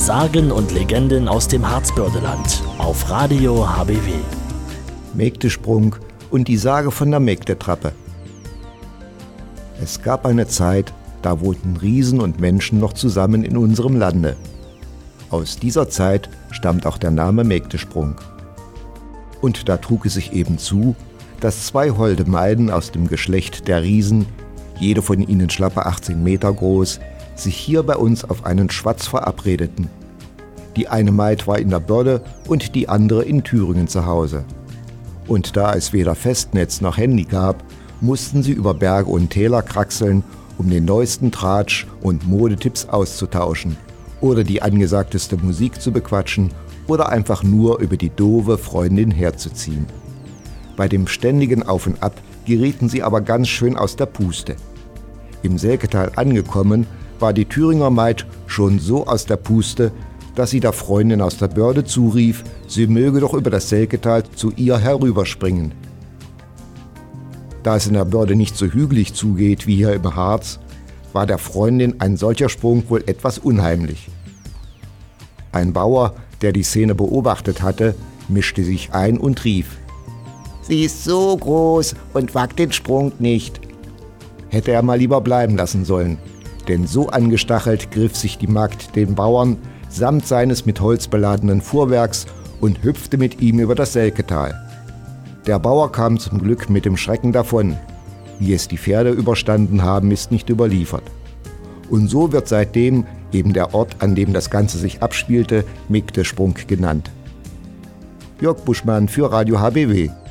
Sagen und Legenden aus dem Harzbördeland auf Radio HBW. Mägdesprung und die Sage von der Mägdetrappe. Es gab eine Zeit, da wohnten Riesen und Menschen noch zusammen in unserem Lande. Aus dieser Zeit stammt auch der Name Mägdesprung. Und da trug es sich eben zu, dass 2 holde Maiden aus dem Geschlecht der Riesen, jede von ihnen schlappe 18 Meter groß, sich hier bei uns auf einen Schwatz verabredeten. Die eine Maid war in der Börde und die andere in Thüringen zu Hause. Und da es weder Festnetz noch Handy gab, mussten sie über Berge und Täler kraxeln, um den neuesten Tratsch und Modetipps auszutauschen oder die angesagteste Musik zu bequatschen oder einfach nur über die doofe Freundin herzuziehen. Bei dem ständigen Auf und Ab gerieten sie aber ganz schön aus der Puste. Im Selketal angekommen, war die Thüringer Maid schon so aus der Puste, dass sie der Freundin aus der Börde zurief, sie möge doch über das Selketal zu ihr herüberspringen. Da es in der Börde nicht so hügelig zugeht wie hier im Harz, war der Freundin ein solcher Sprung wohl etwas unheimlich. Ein Bauer, der die Szene beobachtet hatte, mischte sich ein und rief: »Sie ist so groß und wagt den Sprung nicht.« Hätte er mal lieber bleiben lassen sollen, denn so angestachelt griff sich die Magd den Bauern samt seines mit Holz beladenen Fuhrwerks und hüpfte mit ihm über das Selketal. Der Bauer kam zum Glück mit dem Schrecken davon. Wie es die Pferde überstanden haben, ist nicht überliefert. Und so wird seitdem eben der Ort, an dem das Ganze sich abspielte, Mägdesprung genannt. Jörg Buschmann für Radio HBW.